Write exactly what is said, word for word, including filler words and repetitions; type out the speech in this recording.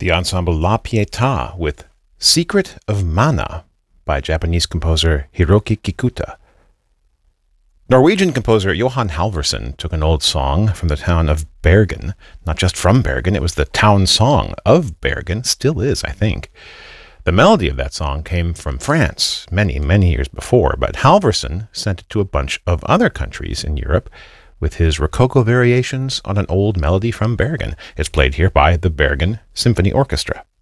the ensemble La Pietà with Secret of Mana by Japanese composer Hiroki Kikuta. Norwegian composer Johan Halvorsen took an old song from the town of Bergen. Not just from Bergen, it was the town song of Bergen, still is, I think. The melody of that song came from France many, many years before, but Halvorsen sent it to a bunch of other countries in Europe with his Rococo variations on an old melody from Bergen. It's played here by the Bergen Symphony Orchestra.